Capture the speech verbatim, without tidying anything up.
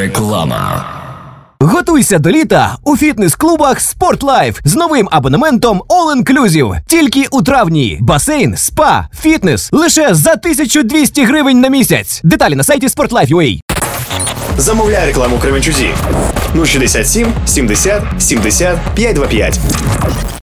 Реклама. Готуйся до літа у фітнес-клубах SportLife з новим абонементом All Inclusive. Тільки у травні. Басейн, спа, фітнес лише за тисячу двісті гривень на місяць. Деталі на сайті SportLife.ua. Замовляй рекламу Кременчузі. нуль шістдесят сім сімдесят сімдесят п'ятсот двадцять п'ять.